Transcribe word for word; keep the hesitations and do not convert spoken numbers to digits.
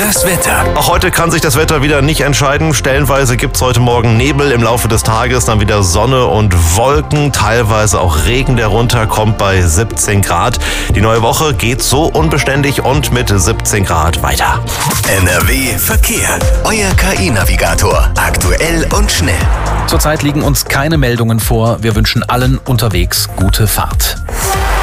Das Wetter. Auch heute kann sich das Wetter wieder nicht entscheiden. Stellenweise gibt es heute Morgen Nebel, im Laufe des Tages dann wieder Sonne und Wolken, teilweise auch Regen, der runterkommt bei siebzehn Grad. Die neue Woche geht so unbeständig und mit siebzehn Grad weiter. N R W Verkehr. Euer K I-Navigator. Aktuell und schnell. Zurzeit liegen uns keine Meldungen vor. Wir wünschen allen unterwegs gute Fahrt.